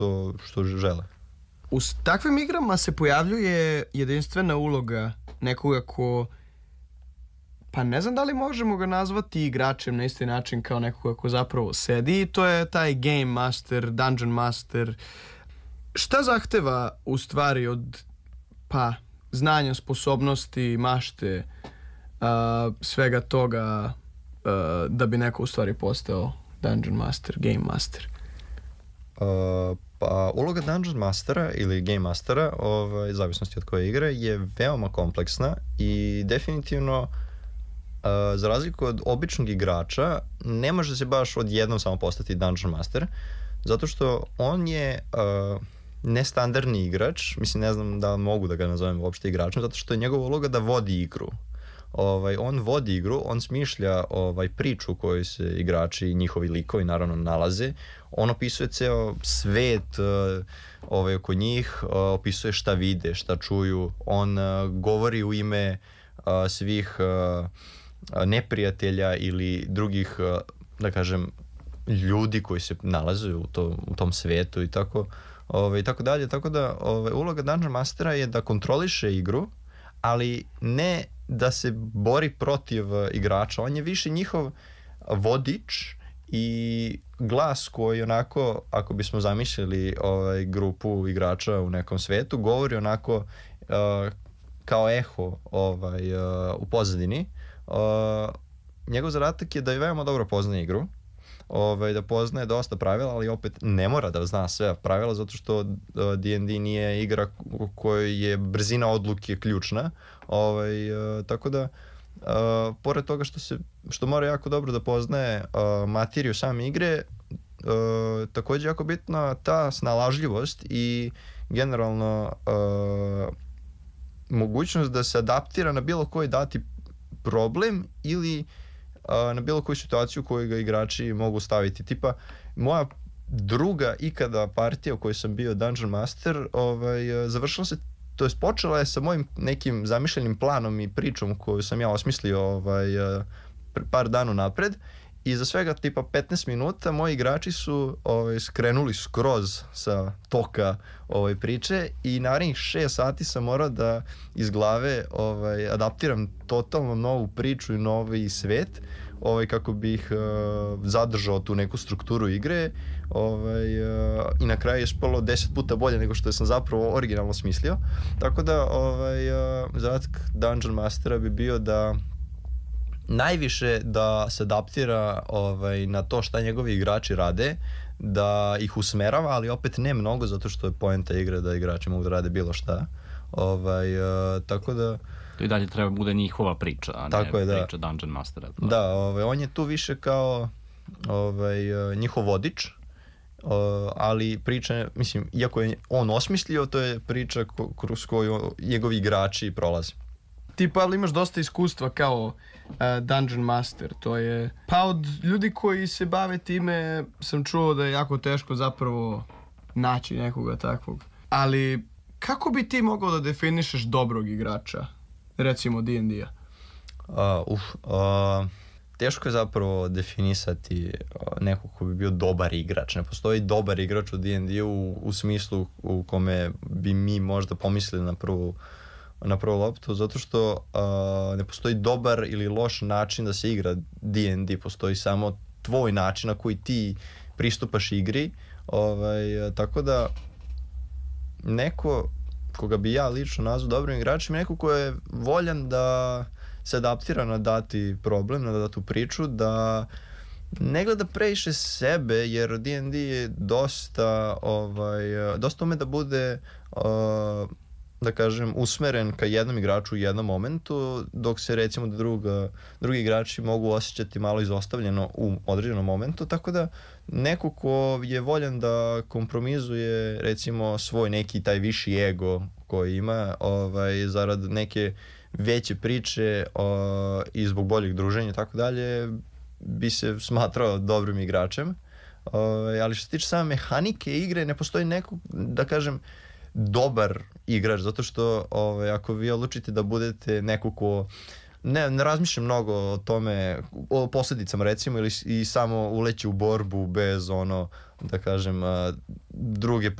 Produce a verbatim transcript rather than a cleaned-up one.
što, što žele. U takvim igrama se pojavljuje jedinstvena uloga nekoga ko, pa ne znam da li možemo ga nazvati igračem na isti način kao nekoga ko zapravo sedi, to je taj game master, dungeon master. Šta zahteva u stvari od pa znanja, sposobnosti, mašte, uh, svega toga uh, da bi neko u stvari postao dungeon master, game master? Uh, pa uloga dungeon mastera ili game mastera, ovaj, zavisnosti od koje igre, je veoma kompleksna i definitivno uh, za razliku od običnog igrača ne može se baš odjednom samo postati dungeon master, zato što on je uh, nestandardni igrač, mislim ne znam da mogu da ga nazovem uopšte igračem, zato što je njegova uloga da vodi igru. Ovaj, on vodi igru, on smišlja ovaj, priču u kojoj se igrači i njihovi likovi naravno nalaze. On opisuje ceo svet uh, ovaj, oko njih, uh, opisuje šta vide, šta čuju. On uh, govori u ime uh, svih uh, neprijatelja ili drugih, uh, da kažem, ljudi koji se nalaze u, to, u tom svetu i tako, ovaj, i tako dalje. Tako da ovaj, uloga Dungeon Mastera je da kontroliše igru, ali ne da se bori protiv igrača. On je više njihov vodič i glas koji onako, ako bismo zamišljali ovaj, grupu igrača u nekom svetu, govori onako uh, kao eho ovaj, uh, u pozadini. Uh, njegov zadatak je da je veoma dobro poznaje igru, ovaj, da poznaje dosta pravila, ali opet ne mora da zna sve pravila, zato što D and D nije igra u kojoj je brzina odluke ključna. Ovaj, uh, tako da, uh, pored toga što, se, što mora jako dobro da poznaje uh, materiju same igre, uh, također jako bitna ta snalažljivost i generalno uh, mogućnost da se adaptira na bilo koji dati problem ili na bilo koju situaciju koju ga igrači mogu staviti. Tipa, moja druga ikada partija u kojoj sam bio Dungeon Master ovaj, završila se, to jest počela je sa mojim nekim zamišljenim planom i pričom koju sam ja osmislio ovaj, par dana napred i za svega tipa petnaest minuta moji igrači su ovaj, skrenuli skroz sa toka ovaj, priče i narednih šest sati sam morao da iz glave ovaj, adaptiram totalno novu priču i novi svet ovaj, kako bih uh, zadržao tu neku strukturu igre ovaj, uh, i na kraju je spalo deset puta bolje nego što sam zapravo originalno smislio. Tako da ovaj, uh, zadatak Dungeon Mastera bi bio da najviše da se adaptira ovaj, na to šta njegovi igrači rade, da ih usmerava, ali opet ne mnogo, zato što je poenta igre da igrači mogu da rade bilo šta. Ovaj, uh, tako da... To i dalje treba bude njihova priča, a ne je, priča da. Dungeon Mastera. Da, da ovaj, on je tu više kao ovaj, uh, njihov vodič, uh, ali priča, mislim, iako je on osmislio, to je priča ko, kroz koju njegovi igrači prolaze. Ti, Pavle, imaš dosta iskustva kao uh, Dungeon Master, to je... Pa od ljudi koji se bave time sam čuo da je jako teško zapravo naći nekoga takvog. Ali kako bi ti mogao da definišeš dobrog igrača, recimo D and D-a? Uh, uf, uh, teško je zapravo definisati uh, nekog ko bi bio dobar igrač. Ne postoji dobar igrač u D and D-u u, u smislu u kome bi mi možda pomislili na prvu na prvu loptu, zato što uh, ne postoji dobar ili loš način da se igra D and D, postoji samo tvoj način na koji ti pristupaš igri, ovaj, tako da neko koga bi ja lično nazvao dobrim igračem, neko ko je voljan da se adaptira na dati problem, na datu priču, da ne gleda previše sebe, jer D and D je dosta ovaj, dosta ume da bude uh, da kažem, usmeren ka jednom igraču u jednom momentu, dok se recimo druga, drugi igrači mogu osjećati malo izostavljeno u određenom momentu, tako da neko ko je voljan da kompromizuje recimo svoj neki taj viši ego koji ima ovaj, zarad neke veće priče o, i zbog boljeg druženja i tako dalje, bi se smatrao dobrim igračem. Ovaj, ali što se tiče same mehanike igre, ne postoji neko, da kažem, dobar igrač, zato što ovaj, ako vi odlučite da budete neko ko ne, ne razmišljam mnogo o tome, o posljedicama recimo, ili i samo uleći u borbu bez ono, da kažem, druge